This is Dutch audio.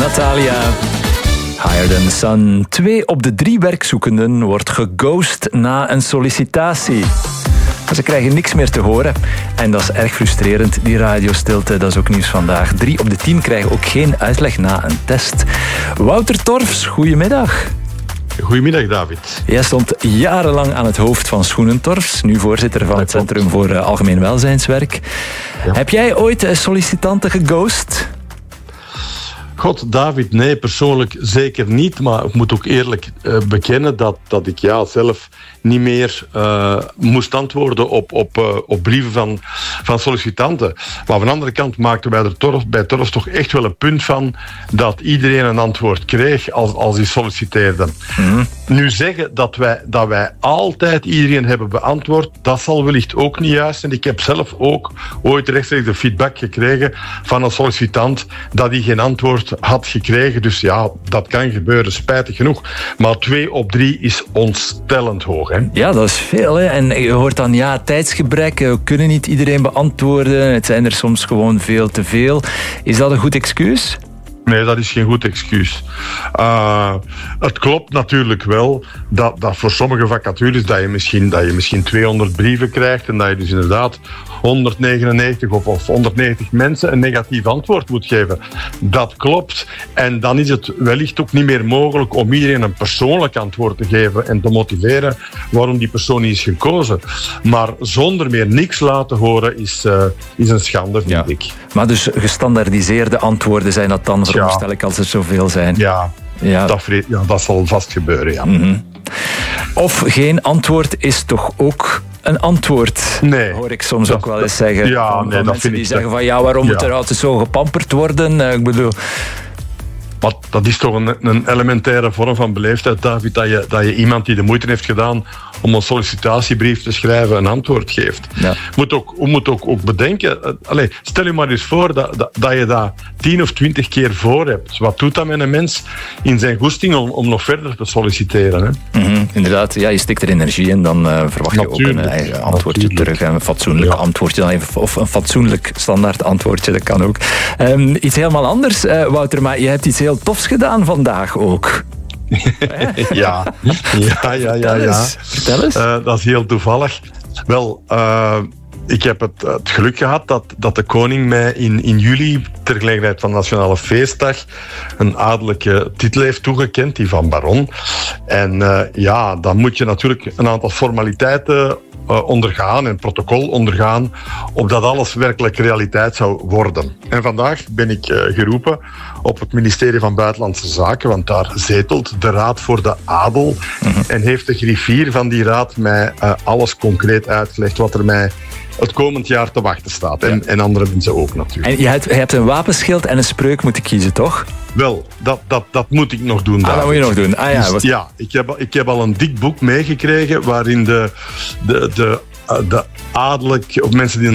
Natalia. Higher Than the Sun. 2 op de 3 werkzoekenden wordt geghost na een sollicitatie. Ze krijgen niks meer te horen. En dat is erg frustrerend, die radiostilte. Dat is ook nieuws vandaag. 3 op de 10 krijgen ook geen uitleg na een test. Wouter Torfs, goedemiddag. Goedemiddag, David. Jij stond jarenlang aan het hoofd van Schoenentorfs, nu voorzitter van het Centrum voor Algemeen Welzijnswerk. Ja. Heb jij ooit sollicitanten geghost? God, David, nee, persoonlijk zeker niet. Maar ik moet ook eerlijk bekennen dat ik zelf niet meer moest antwoorden op brieven van sollicitanten. Maar van de andere kant maakten wij er bij Torfs toch echt wel een punt van dat iedereen een antwoord kreeg als hij solliciteerde. Mm-hmm. Nu zeggen dat wij altijd iedereen hebben beantwoord, dat zal wellicht ook niet juist zijn. Ik heb zelf ook ooit rechtstreeks de feedback gekregen van een sollicitant dat hij geen antwoord had gekregen. Dus ja, dat kan gebeuren, spijtig genoeg. Maar 2 op 3 is ontstellend hoog. Hè? Ja, dat is veel. Hè? En je hoort dan, tijdsgebrek, we kunnen niet iedereen beantwoorden. Het zijn er soms gewoon veel te veel. Is dat een goed excuus? Nee, dat is geen goed excuus. Het klopt natuurlijk wel dat voor sommige vacatures dat je misschien 200 brieven krijgt en dat je dus inderdaad 199 of 190 mensen een negatief antwoord moet geven. Dat klopt. En dan is het wellicht ook niet meer mogelijk om iedereen een persoonlijk antwoord te geven en te motiveren waarom die persoon niet is gekozen. Maar zonder meer niks laten horen is een schande, vind ik. Maar dus gestandaardiseerde antwoorden zijn dat dan, veronderstel ik, als er zoveel zijn? Ja. Dat zal vast gebeuren, ja. Mm-hmm. Of geen antwoord is toch ook een antwoord, hoor ik soms ook wel eens zeggen. Van mensen die zeggen van waarom moet er altijd zo gepamperd worden? Ik bedoel... Maar dat is toch een elementaire vorm van beleefdheid, David, dat je iemand die de moeite heeft gedaan om een sollicitatiebrief te schrijven een antwoord geeft. Ja. Je moet ook bedenken, stel je maar eens voor dat je dat 10 of 20 keer voor hebt. Wat doet dat met een mens in zijn goesting om nog verder te solliciteren? Hè? Mm-hmm, inderdaad, je stikt er energie in, dan verwacht je ook een eigen antwoordje terug. Een fatsoenlijk antwoordje dan even, of een fatsoenlijk standaard antwoordje, dat kan ook. Iets helemaal anders, Wouter, maar je hebt iets heel tofs gedaan vandaag ook. Ja. Vertel eens. Dat is heel toevallig. Wel, ik heb het geluk gehad dat de koning mij in juli, ter gelegenheid van de Nationale Feestdag, een adellijke titel heeft toegekend, die van baron. En dan moet je natuurlijk een aantal formaliteiten ondergaan en protocol ondergaan, opdat alles werkelijk realiteit zou worden. En vandaag ben ik geroepen op het ministerie van Buitenlandse Zaken, want daar zetelt de Raad voor de Adel. Mm-hmm. En heeft de griffier van die raad mij alles concreet uitgelegd wat er mij het komend jaar te wachten staat. En andere mensen ook natuurlijk. En je hebt een wapenschild en een spreuk moeten kiezen, toch? Wel, dat moet ik nog doen. Dat moet je nog doen. Ik heb al een dik boek meegekregen waarin de adellijke, of mensen die